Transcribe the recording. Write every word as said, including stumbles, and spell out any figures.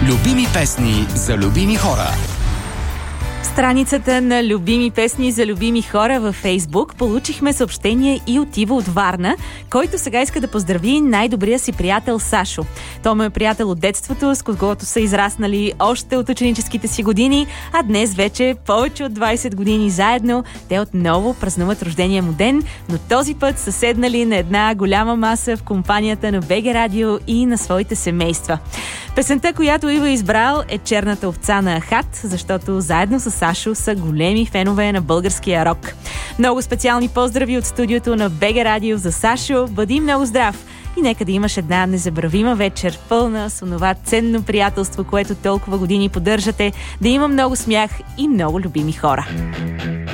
Любими песни за любими хора. Страницата на любими песни за любими хора във Фейсбук получихме съобщение и от Иво от Варна, който сега иска да поздрави най-добрия си приятел Сашо. Той му е приятел от детството, с когото са израснали още от ученическите си години, а днес вече повече от двайсет години заедно. Те отново празнуват рождения му ден, но този път са седнали на една голяма маса в компанията на БГ Радио и на своите семейства. Песента, която Иво е избрал, е Черната овца на Ахат, защото заедно с Сашо са големи фенове на българския рок. Много специални поздрави от студиото на БГ Радио за Сашо. Бъди много здрав! И нека да имаш една незабравима вечер, пълна с онова ценно приятелство, което толкова години поддържате, да има много смях и много любими хора.